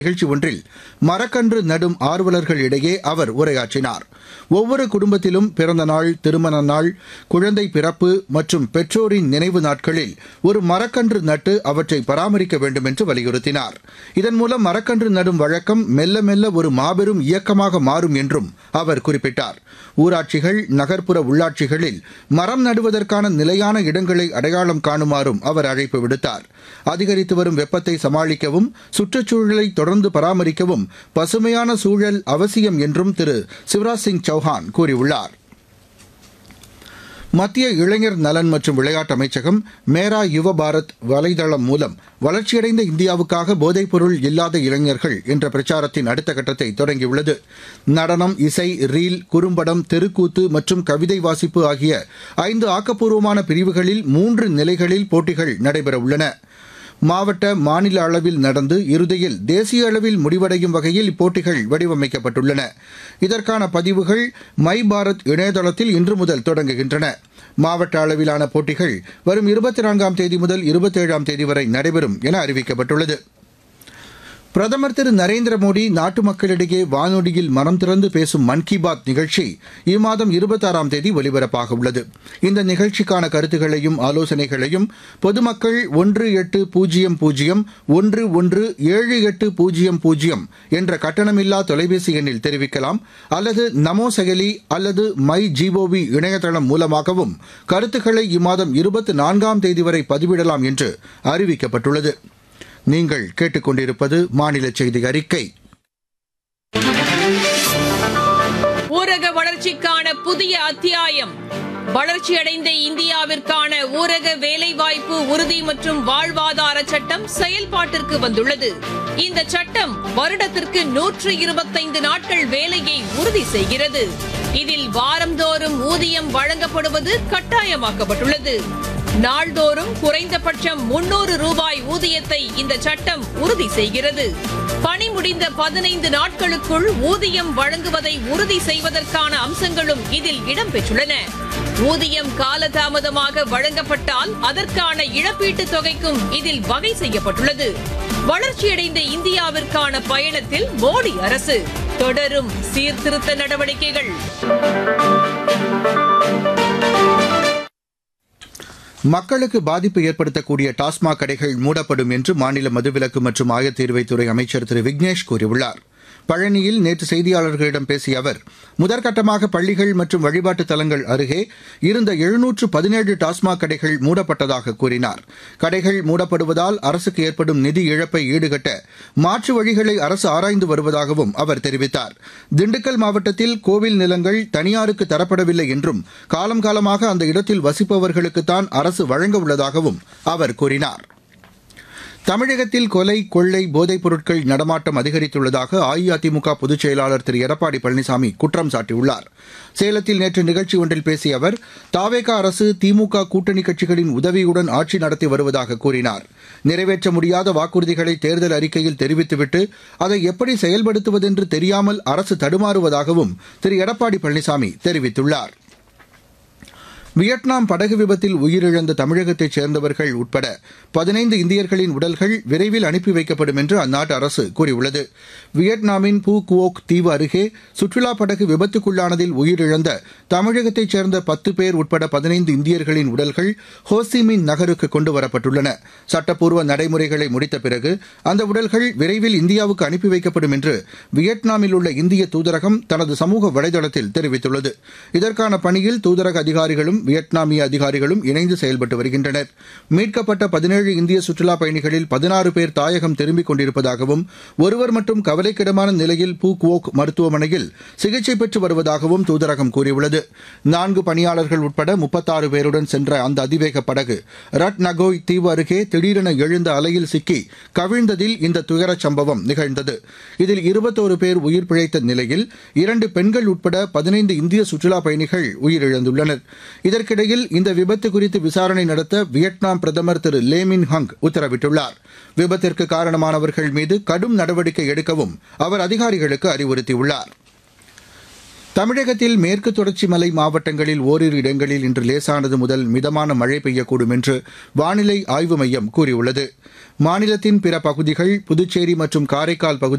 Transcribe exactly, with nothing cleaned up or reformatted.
நிகழ்ச்சி ஒன்றில் மரக்கன்று நடும் ஆர்வலர்கள் இடையே அவர் உரையாற்றினார். ஒவ்வொரு குடும்பத்திலும் பிறந்த நாள், திருமண நாள், குழந்தை பிறப்பு மற்றும் பெற்றோரின் நினைவு நாட்களில் ஒரு மரக்கன்று நட்டு அவற்றை பராமரிக்க வேண்டும் என்று வலியுறுத்தினார். இதன் மூலம் மரக்கன்று நடும் வழக்கம் மெல்ல மெல்ல ஒரு மாபெரும் இயக்கமாக மாறும் என்றும் அவர் குறிப்பிட்டார். ஊராட்சிகள், நகர்ப்புற உள்ளாட்சிகளில் மரம் நடுவதற்கான நிலையான இடங்களை அடையாளம் காணுமாறும் அவர் அழைப்பு விடுத்தார். அதிகரித்து வரும் வெப்பத்தை சமாளிக்கவும், சுற்றுச்சூழலை தொடர்ந்து பராமரிக்கவும் பசுமையான சூழல் அவசியம் என்றும் திரு சிவராஜ் சிங் சௌஹான் கூறியுள்ளார். மத்திய இளைஞர் நலன் மற்றும் விளையாட்டு அமைச்சகம் மேரா யுவ பாரத் வலைதளம் மூலம் வளர்ச்சியடைந்த இந்தியாவுக்காக போதைப்பொருள் இல்லாத இளைஞர்கள் என்ற பிரச்சாரத்தின் அடுத்த கட்டத்தை தொடங்கியுள்ளது. நடனம், இசை, ரீல், குறும்படம், தெருக்கூத்து மற்றும் கவிதை வாசிப்பு ஆகிய ஐந்து ஆக்கப்பூர்வமான பிரிவுகளில் மூன்று நிலைகளில் போட்டிகள் நடைபெறவுள்ளன. மாவட்ட, மாநில அளவில் நடந்து இறுதியில் தேசிய அளவில் முடிவடையும் வகையில் இப்போட்டிகள் வடிவமைக்கப்பட்டுள்ளன. இதற்கான பதிவுகள் மை பாரத் இணையதளத்தில் இன்று முதல் தொடங்குகின்றன. மாவட்ட அளவிலான போட்டிகள் வரும் இருபத்தி நான்காம் தேதி முதல் இருபத்தேழாம் தேதி வரை நடைபெறும் என அறிவிக்கப்பட்டுள்ளது. பிரதமர் திரு நரேந்திர மோடி நாட்டு மக்களிடையே வானொலியில் மனம் திறந்து பேசும் மன் கி பாத் நிகழ்ச்சி இம்மாதம் இருபத்தாறாம் தேதி ஒலிபரப்பாக உள்ளது. இந்த நிகழ்ச்சிக்கான கருத்துக்களையும் ஆலோசனைகளையும் பொதுமக்கள் ஒன்று எட்டு பூஜ்ஜியம் பூஜ்ஜியம் ஒன்று ஒன்று ஏழு எட்டு பூஜ்ஜியம் பூஜ்ஜியம் என்ற கட்டணமில்லா தொலைபேசி எண்ணில் தெரிவிக்கலாம். அல்லது நமோ செயலி அல்லது மை ஜிஓவி இணையதளம் மூலமாகவும் கருத்துக்களை இம்மாதம் இருபத்தி நான்காம் தேதி வரை பதிவிடலாம் என்று அறிவிக்கப்பட்டுள்ளது. நீங்கள் கேட்டுக்கொண்டிருப்பது மாநில செய்தி அறிக்கை. ஊரக வளர்ச்சிக்கான புதிய அத்தியாயம். வளர்ச்சியடைந்த இந்தியாவிற்கான ஊரக வேலைவாய்ப்பு உறுதி மற்றும் வாழ்வாதார சட்டம் செயல்பாட்டிற்கு வந்துள்ளது. இந்த சட்டம் வருடத்திற்கு நூற்று இருபத்தைந்து நாட்கள் வேலையை உறுதி செய்கிறது. இதில் வாரந்தோறும் ஊதியம் வழங்கப்படுவது கட்டாயமாக்கப்பட்டுள்ளது. நாள்தோறும் குறைந்தபட்சம் முன்னூறு ரூபாய் ஊதியத்தை இந்த சட்டம் உறுதி செய்கிறது. பணி முடிந்த பதினைந்து நாட்களுக்குள் ஊதியம் வழங்குவதை உறுதி செய்வதற்கான அம்சங்களும் இதில் இடம்பெற்றுள்ளன. ஊதியம் காலதாமதமாக வழங்கப்பட்டால் அதற்கான இழப்பீட்டுத் தொகைக்கும் இதில் வகை செய்யப்பட்டுள்ளது. வளர்ச்சியடைந்த இந்தியாவிற்கான பயணத்தில் மோடி அரசு தொடரும் சீர்திருத்த நடவடிக்கைகள். மக்களுக்கு பாதிப்பு ஏற்படுத்தக்கூடிய டாஸ்மாக் கடைகள் மூடப்படும் என்று மாநில மதுவிலக்கு மற்றும் ஆயத்தீர்வைத்துறை அமைச்சர் திரு விக்னேஷ் கூறியுள்ளார். பழனியில் நேற்று செய்தியாளர்களிடம் பேசிய அவர், முதற்கட்டமாக பள்ளிகள் மற்றும் வழிபாட்டு தலங்கள் அருகே இருந்த எழுநூற்று பதினேழு டாஸ்மாக் கடைகள் மூடப்பட்டதாக கூறினார். கடைகள் மூடப்படுவதால் அரசுக்கு ஏற்படும் நிதி இழப்பை ஈடுகட்ட மாற்று வழிகளை அரசு ஆராய்ந்து வருவதாகவும் அவர் தெரிவித்தார். திண்டுக்கல் மாவட்டத்தில் கோவில் நிலங்கள் தனியாருக்கு தரப்படவில்லை என்றும் காலம் காலமாக அந்த இடத்தில் வசிப்பவர்களுக்குத்தான் அரசு வழங்க உள்ளதாகவும் அவர் கூறினார். தமிழகத்தில் கொலை, கொள்ளை, போதைப் பொருட்கள் நடமாட்டம் அதிகரித்துள்ளதாக அஇஅதிமுக பொதுச் செயலாளர் திரு எடப்பாடி பழனிசாமி குற்றம் சாட்டியுள்ளார். சேலத்தில் நேற்று நிகழ்ச்சி ஒன்றில் பேசிய அவர், தாவேக அரசு திமுக கூட்டணி கட்சிகளின் உதவியுடன் ஆட்சி நடத்தி வருவதாக கூறினார். நிறைவேற்ற முடியாத வாக்குறுதிகளை தேர்தல் அறிக்கையில் தெரிவித்துவிட்டு அதை எப்படி செயல்படுத்துவதென்று தெரியாமல் அரசு தடுமாறுவதாகவும் திரு எடப்பாடி பழனிசாமி தெரிவித்துள்ளார். வியட்நாம் படகு விபத்தில் உயிரிழந்த தமிழகத்தைச் சேர்ந்தவர்கள் உட்பட பதினைந்து இந்தியர்களின் உடல்கள் விரைவில் அனுப்பி வைக்கப்படும் என்று அந்நாட்டு அரசு கூறியுள்ளது. வியட்நாமின் பூ குவோக் தீவு அருகே சுற்றுலா படகு விபத்துக்குள்ளானதில் உயிரிழந்த தமிழகத்தைச் சேர்ந்த பத்து பேர் உட்பட பதினைந்து இந்தியர்களின் உடல்கள் ஹோசிமின் நகருக்கு கொண்டுவரப்பட்டுள்ளன. சட்டப்பூர்வ நடைமுறைகளை முடித்த பிறகு அந்த உடல்கள் விரைவில் இந்தியாவுக்கு அனுப்பி வைக்கப்படும் என்று வியட்நாமில் உள்ள இந்திய தூதரகம் தனது சமூக வலைதளத்தில் தெரிவித்துள்ளது. இதற்கான பணியில் தூதரக அதிகாரிகளும் வியட்நாமிய அதிகாரிகளும் இணைந்து செயல்பட்டு வருகின்றனர். மீட்கப்பட்ட பதினேழு இந்திய சுற்றுலா பயணிகளில் பதினாறு பேர் தாயகம் திரும்பிக் கொண்டிருப்பதாகவும் ஒருவர் மட்டும் கவலைக்கிடமான நிலையில் பூ குவோக் மருத்துவமனையில் சிகிச்சை பெற்று வருவதாகவும் தூதரகம் கூறியுள்ளது. நான்கு பணியாளர்கள் உட்பட முப்பத்தாறு பேருடன் சென்ற அந்த அதிவேக படகு ரட் நகோய் தீவு அருகே திடீரென எழுந்த அலையில் சிக்கி கவிழ்ந்ததில் இந்த துயரச் சம்பவம் நிகழ்ந்தது. இதில் இருபத்தோரு பேர் உயிர் பிழைத்த நிலையில் இரண்டு பெண்கள் உட்பட பதினைந்து இந்திய சுற்றுலா பயணிகள் உயிரிழந்துள்ளனர். இதற்கிடையில் இந்த விபத்து குறித்து விசாரணை நடத்த வியட்நாம் பிரதமர் திரு லே மின் ஹங் உத்தரவிட்டுள்ளார். விபத்திற்கு காரணமானவர்கள் மீது கடும் நடவடிக்கை எடுக்கவும் அவர் அதிகாரிகளுக்கு அறிவுறுத்தியுள்ளார். தமிழகத்தில் மேற்கு தொடர்ச்சி மலை மாவட்டங்களில் ஓரிரு இடங்களில் இன்று லேசானது முதல் மிதமான மழை பெய்யக்கூடும் என்று வானிலை ஆய்வு மையம் கூறியுள்ளது. மாநிலத்தின் பிற பகுதிகள், புதுச்சேரி மற்றும் காரைக்கால் பகுதி